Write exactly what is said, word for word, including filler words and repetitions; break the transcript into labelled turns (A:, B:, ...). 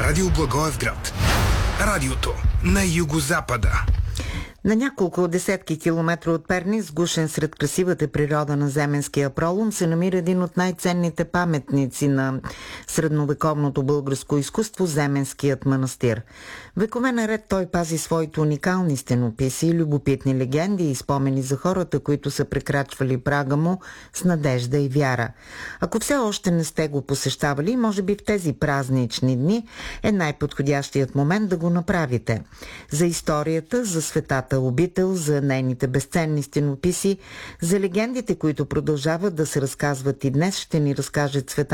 A: Радио Благоевград. Радиото на югозапада.
B: На няколко десетки километра от Перник, сгушен сред красивата природа на Земенския пролом, се намира един от най-ценните паметници на средновековното българско изкуство – Земенският манастир. Векове наред той пази своите уникални стенописи, любопитни легенди и спомени за хората, които са прекрачвали прага му с надежда и вяра. Ако все още не сте го посещавали, може би в тези празнични дни е най-подходящият момент да го направите. За историята, за светата обител, за нейните безценни стенописи, за легендите, които продължават да се разказват и днес, ще ни разкаже Цветан